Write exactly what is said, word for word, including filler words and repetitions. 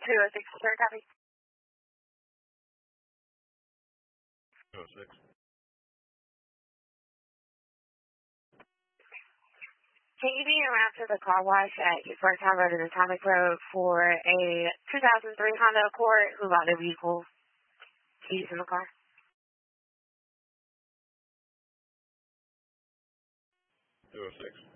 two oh six, sir, copy. two oh six. Can you be around to the car wash at Yorktown Road and Atomic Road for a two thousand three Honda Accord who got their vehicle keys in the car? two oh six.